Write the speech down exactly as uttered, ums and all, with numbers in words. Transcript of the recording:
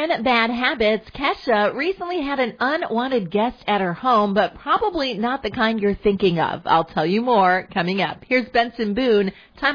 Karen, Bad Habits. Kesha recently had an unwanted guest at her home, but probably not the kind you're thinking of. I'll tell you more coming up. Here's Benson Boone. Time